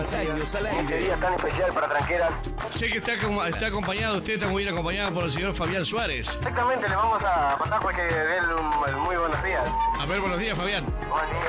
Años al Qué aire. día tan especial para Tranqueras. Sé que está acompañado, usted está muy bien acompañado por el señor Fabián Suárez. Exactamente, le vamos a mandar porque de él un muy buenos días. A ver, buenos días, Fabián. Buen día.